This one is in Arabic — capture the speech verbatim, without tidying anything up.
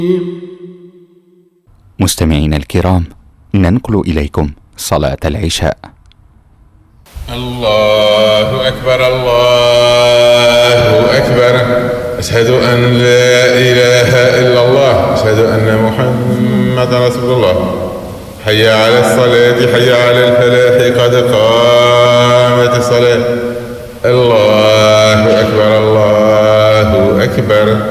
مستمعينا الكرام، ننقل إليكم صلاة العشاء. الله أكبر الله أكبر، أشهد أن لا إله إلا الله، أشهد أن محمد رسول الله. حي على الصلاة حي على الفلاح، قد قامت الصلاة. الله أكبر الله أكبر.